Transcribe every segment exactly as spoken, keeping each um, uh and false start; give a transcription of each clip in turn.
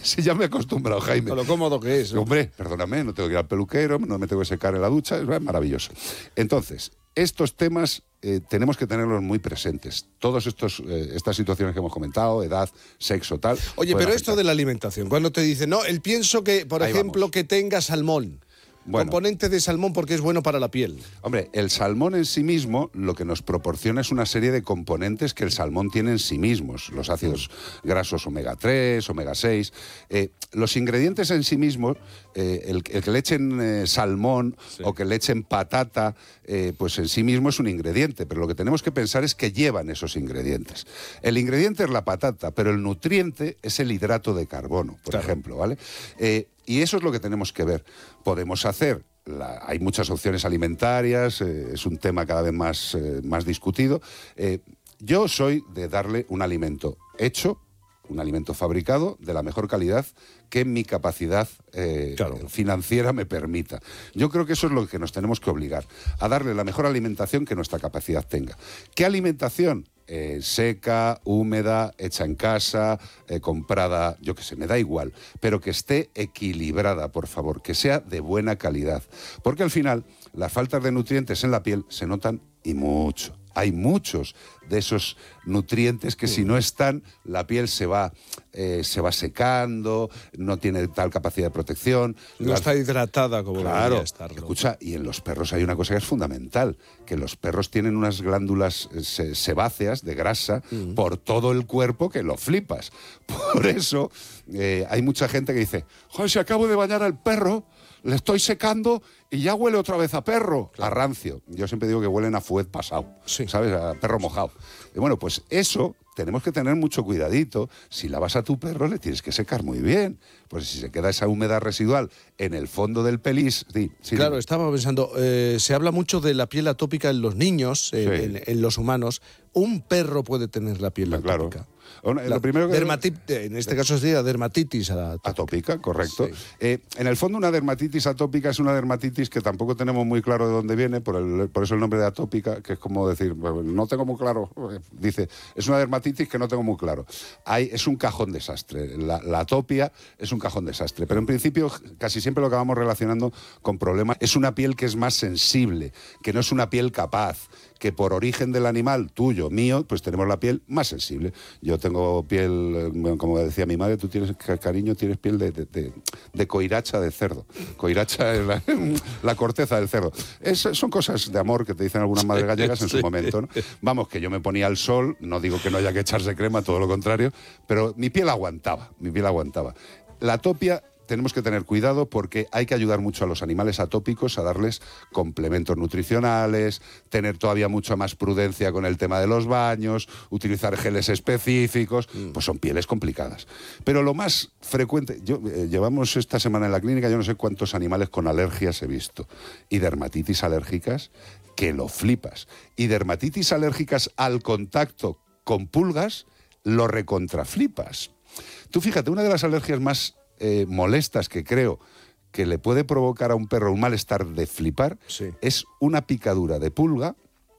si ya me he acostumbrado, Jaime. A lo cómodo que es, ¿no? Hombre, perdóname, no tengo que ir al peluquero, no me tengo que secar en la ducha, es maravilloso. Entonces, estos temas eh, tenemos que tenerlos muy presentes. Todas eh, estas situaciones que hemos comentado, edad, sexo, tal... Oye, pero esto de la alimentación, cuando te dicen, no, el pienso que, por Ahí ejemplo, vamos. que tenga salmón. Bueno, componente de salmón porque es bueno para la piel. Hombre, el salmón en sí mismo lo que nos proporciona es una serie de componentes que el salmón tiene en sí mismos. Los ácidos mm. grasos omega tres, omega seis. Eh, los ingredientes en sí mismos, eh, el, el que le echen eh, salmón sí. o que le echen patata, eh, pues en sí mismo es un ingrediente. Pero lo que tenemos que pensar es que llevan esos ingredientes. El ingrediente es la patata, pero el nutriente es el hidrato de carbono, por claro. ejemplo, ¿vale? Eh, Y eso es lo que tenemos que ver. Podemos hacer, la, hay muchas opciones alimentarias, eh, es un tema cada vez más, eh, más discutido. Eh, yo soy de darle un alimento hecho, un alimento fabricado de la mejor calidad que mi capacidad eh, claro. financiera me permita. Yo creo que eso es lo que nos tenemos que obligar, a darle la mejor alimentación que nuestra capacidad tenga. ¿Qué alimentación? Eh, seca, húmeda, hecha en casa, eh, comprada, yo qué sé, me da igual, pero que esté equilibrada, por favor, que sea de buena calidad. Porque al final, las faltas de nutrientes en la piel se notan y mucho. Hay muchos de esos nutrientes que si no están, la piel se va, eh, se va secando, no tiene tal capacidad de protección. No la... está hidratada como claro, debería estarlo. Escucha, y en los perros hay una cosa que es fundamental, que los perros tienen unas glándulas se sebáceas de grasa mm. por todo el cuerpo que lo flipas. Por eso eh, hay mucha gente que dice, joder, si acabo de bañar al perro, le estoy secando y ya huele otra vez a perro, claro. a rancio. Yo siempre digo que huelen a fuet pasado, sí. ¿sabes? A perro mojado. Y bueno, pues eso tenemos que tener mucho cuidadito. Si lavas a tu perro, le tienes que secar muy bien. Pues si se queda esa humedad residual en el fondo del pelis... Sí, sí, claro, dime. estaba pensando, eh, se habla mucho de la piel atópica en los niños, eh, sí. en, en los humanos. Un perro puede tener la piel claro. atópica. Bueno, lo primero que Dermatit, en este caso sería dermatitis atópica. Atópica, correcto. Sí. Eh, en el fondo una dermatitis atópica es una dermatitis que tampoco tenemos muy claro de dónde viene, por, el, por eso el nombre de atópica, que es como decir, no tengo muy claro, dice, es una dermatitis que no tengo muy claro. Hay, es un cajón desastre, la, la atopia es un cajón desastre, pero en principio casi siempre lo acabamos relacionando con problemas. Es una piel que es más sensible, que no es una piel capaz, que por origen del animal, tuyo, mío, pues tenemos la piel más sensible. Yo tengo piel, como decía mi madre, tú tienes, cariño, tienes piel de, de, de, de coiracha de cerdo. Coiracha es la, la corteza del cerdo. Es, son cosas de amor que te dicen algunas madres gallegas en su momento, ¿no? Vamos, que yo me ponía al sol, no digo que no haya que echarse crema, todo lo contrario, pero mi piel aguantaba, mi piel aguantaba. La atopia... Tenemos que tener cuidado porque hay que ayudar mucho a los animales atópicos a darles complementos nutricionales, tener todavía mucha más prudencia con el tema de los baños, utilizar geles específicos, pues son pieles complicadas. Pero lo más frecuente, yo eh, llevamos esta semana en la clínica, yo no sé cuántos animales con alergias he visto, y dermatitis alérgicas que lo flipas, y dermatitis alérgicas al contacto con pulgas lo recontraflipas. Tú fíjate, una de las alergias más Eh, molestas que creo que le puede provocar a un perro un malestar de flipar, sí. es una picadura de pulga,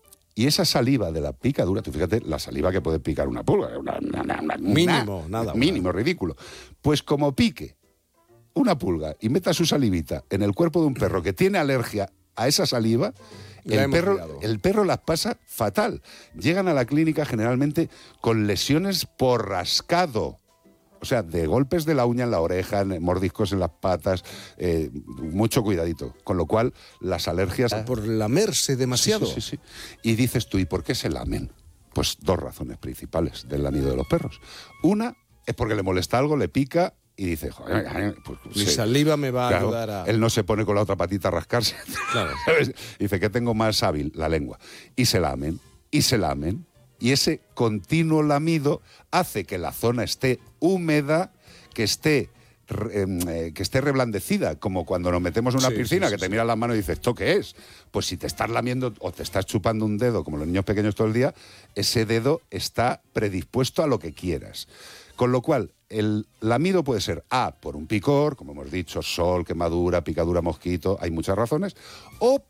y esa saliva de la picadura, tú fíjate la saliva que puede picar una pulga, una, una, una, una, mínimo, nada. Mínimo, nada. Ridículo. Pues como pique una pulga y meta su salivita en el cuerpo de un perro que tiene alergia a esa saliva, el perro, el perro las pasa fatal. Llegan a la clínica generalmente con lesiones por rascado. O sea, de golpes de la uña en la oreja, mordiscos en las patas, eh, mucho cuidadito. Con lo cual, las alergias... Por lamerse demasiado. Sí, sí, sí, sí. Y dices tú, ¿y por qué se lamen? Pues dos razones principales del lamido de los perros. Una es porque le molesta algo, le pica y dice, joder, pues, mi sí. saliva me va claro, a ayudar a... Él no se pone con la otra patita a rascarse. Claro. Dice, ¿qué tengo más hábil? La lengua. Y se lamen, y se lamen. Y ese continuo lamido hace que la zona esté húmeda, que esté, eh, que esté reblandecida, como cuando nos metemos en una sí, piscina, sí, sí, que te miras las manos y dices, ¿esto qué es? Pues si te estás lamiendo o te estás chupando un dedo, como los niños pequeños todo el día, ese dedo está predispuesto a lo que quieras. Con lo cual, el lamido puede ser A, por un picor, como hemos dicho, sol, quemadura, picadura, mosquito, hay muchas razones, o